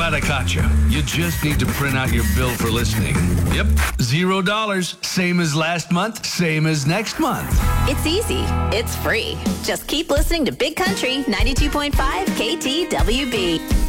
glad I caught you. You just need to print out your bill for listening. Yep, $0. Same as last month, same as next month. It's easy. It's free. Just keep listening to Big Country 92.5 KTWB.